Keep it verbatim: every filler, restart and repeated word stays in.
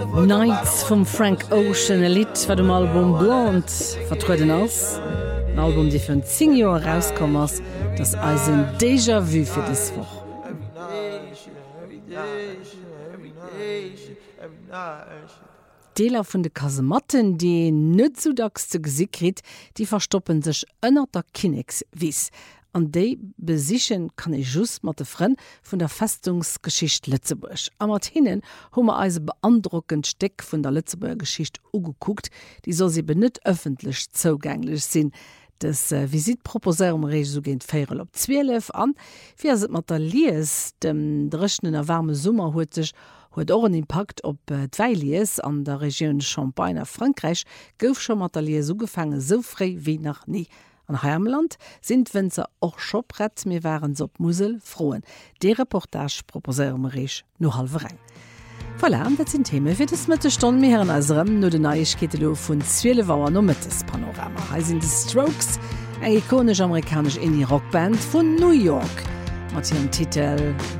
Nights vom Frank Ocean, ein Lied von dem Album Blonde vertreten ass. Ein Album, die für zehn Jahre rauskommen ist, das ist ein Déjà-vu für das Woche. Deler vun de Kasematten, die net so dacks ze Gesicht kriet, die verstoppen sich ënner der Kinex wies. An déi besichen kann ich just mat de Fren vun der Festungsgeschicht Lützeburg. Am mat hinnen hummer eise beandruckend Steck vun der Lützeburger Geschicht ugeguckt, die soll sie benett öffentlich zugänglich sinn. Das äh, Visitproposéum reg so géint féier op zwölf an, fir se mat der Lies dem drechten a warme Summer huet sech huet auch einen Impact op äh, d'Weilies an der Region Champagne a Frankreich gouf schon mat der Lies so gefangen so frei wie nach nie. An Heimland sind wenn se och schoprett mir waren op Musel froen. De Reportage proposéum reg no halvereng. Voilà, dat sind Themen fir des Mitte Stunde mir herren asrem no de Neuigkeitelo vun zwölf Uhr no Mittes Panorama. He sind die Strokes, eng ikonisch amerikasch Indie-Rockband vun New York. Mat ihrem Titel